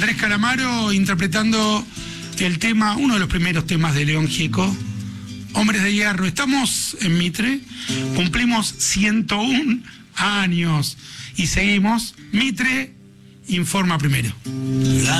Andrés Calamaro interpretando el tema, uno de los primeros temas de León Gieco, Hombres de Hierro. Estamos en Mitre, cumplimos 101 años y seguimos. Mitre informa primero.